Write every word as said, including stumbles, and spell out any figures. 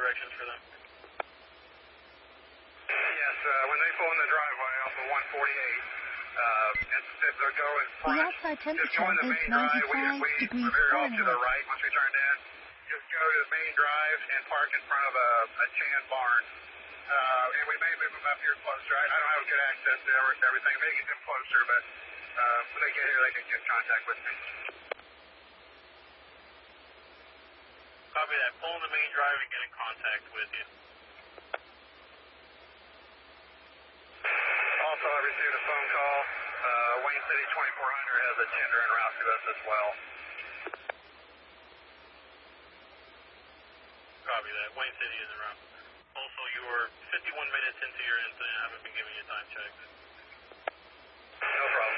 directions for them? Yes, uh, when they pull in the driveway off of one forty-eight, uh, instead of go in front, The outside just go in the temperature main is drive. We, ninety-five we, degrees we're very off to the Fahrenheit. right once we turned in. Just go to the main drive and park in front of a, a Chan barn. Uh, and we may move them up here closer. I, I don't have good access to everything. Maybe get them closer, but uh, when they get here, they can get in contact with me. Copy that. Pull in the main drive and get in contact with you. Also, I received a phone call. Uh, Wayne City twenty-four hundred has a tender en route to us as well. Copy that. Wayne City is around. Also, you are fifty-one minutes into your incident. I haven't been giving you time checks. No problem.